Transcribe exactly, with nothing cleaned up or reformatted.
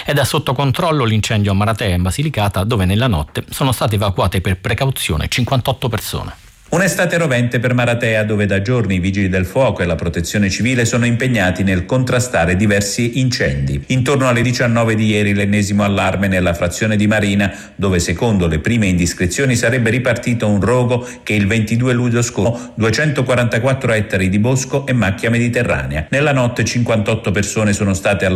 Ed è sotto controllo l'incendio a Maratea in Basilicata, dove nella notte sono state evacuate per precauzione cinquantotto persone. Un'estate rovente per Maratea, dove da giorni i vigili del fuoco e la protezione civile sono impegnati nel contrastare diversi incendi. Intorno alle diciannove di ieri l'ennesimo allarme nella frazione di Marina, dove secondo le prime indiscrezioni sarebbe ripartito un rogo che il ventidue luglio scorso duecentoquarantaquattro ettari di bosco e macchia mediterranea. Nella notte cinquantotto persone sono state allontanate